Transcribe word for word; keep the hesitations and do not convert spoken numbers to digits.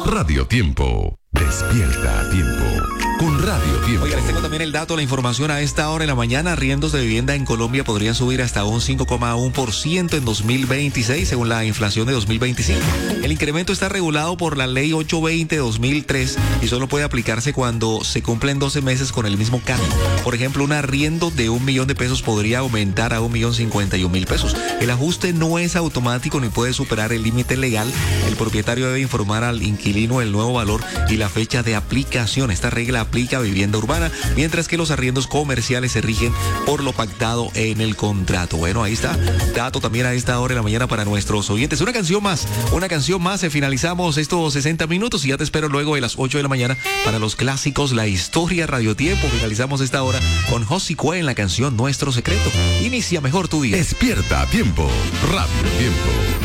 Radio Tiempo. Despierta a tiempo con Radio Tiempo. Oiga, les tengo también el dato, la información a esta hora en la mañana. Arriendos de vivienda en Colombia podrían subir hasta un cinco coma uno por ciento en dos mil veintiséis, según la inflación de dos mil veinticinco. El incremento está regulado por la ley ochocientos veinte de dos mil tres y solo puede aplicarse cuando se cumplen doce meses con el mismo cambio. Por ejemplo, un arriendo de un millón de pesos podría aumentar a un millón cincuenta y un mil pesos. El ajuste no es automático ni puede superar el límite legal. El propietario debe informar al inquilino el nuevo valor y la fecha de aplicación. Esta regla aplica a vivienda urbana, mientras que los arriendos comerciales se rigen por lo pactado en el contrato. Bueno, ahí está. Dato también a esta hora de la mañana para nuestros oyentes. Una canción más, una canción más. Eh, finalizamos estos sesenta minutos y ya te espero luego de las ocho de la mañana para los clásicos, la historia, Radio Tiempo. Finalizamos esta hora con Josicue en la canción Nuestro Secreto. Inicia mejor tu día. Despierta a tiempo. Radio Tiempo.